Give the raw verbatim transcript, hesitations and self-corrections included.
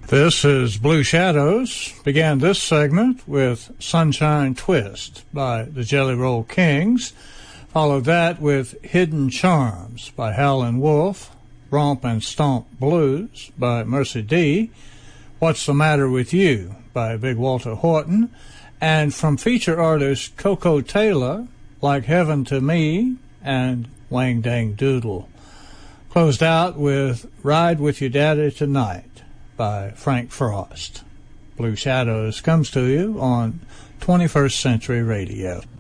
This is Blue Shadows. Began this segment with Sunshine Twist by the Jelly Roll Kings. Followed that with Hidden Charms by Howlin' Wolf. Romp and Stomp Blues by Mercy D. What's the Matter with You by Big Walter Horton. And from feature artist Coco Taylor, Like Heaven to Me and Wang Dang Doodle. Closed out with Ride With Your Daddy Tonight by Frank Frost. Blue Shadows comes to you on twenty-first Century Radio.